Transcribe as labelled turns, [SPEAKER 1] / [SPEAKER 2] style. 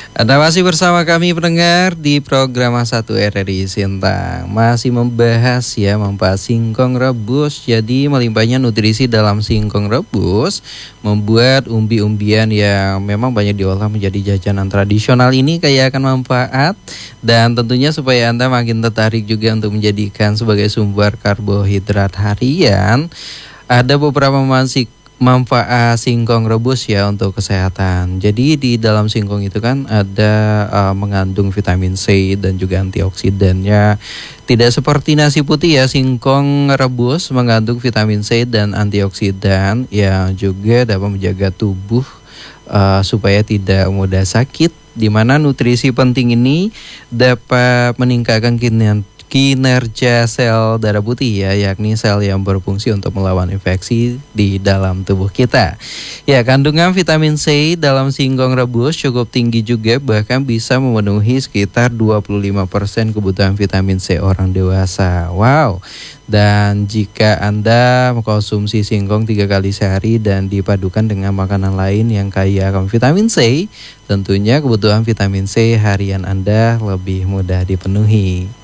[SPEAKER 1] Anda masih bersama kami pendengar di program A1 RRI Sintang. Masih membahas singkong rebus. Jadi melimpahnya nutrisi dalam singkong rebus membuat umbi-umbian yang memang banyak diolah menjadi jajanan tradisional ini kaya akan manfaat. Dan tentunya supaya Anda makin tertarik juga untuk menjadikan sebagai sumber karbohidrat harian, ada beberapa manfaat singkong rebus ya untuk kesehatan. Jadi di dalam singkong itu kan ada mengandung vitamin C dan juga antioksidannya. Tidak seperti nasi putih ya, singkong rebus mengandung vitamin C dan antioksidan yang juga dapat menjaga tubuh supaya tidak mudah sakit. Di mana nutrisi penting ini dapat meningkatkan kinerja sel darah putih ya, yakni sel yang berfungsi untuk melawan infeksi di dalam tubuh kita. Ya, kandungan vitamin C dalam singkong rebus cukup tinggi juga, bahkan bisa memenuhi sekitar 25% kebutuhan vitamin C orang dewasa. Wow. Dan jika Anda mengkonsumsi singkong 3 kali sehari dan dipadukan dengan makanan lain yang kaya akan vitamin C, tentunya kebutuhan vitamin C harian Anda lebih mudah dipenuhi.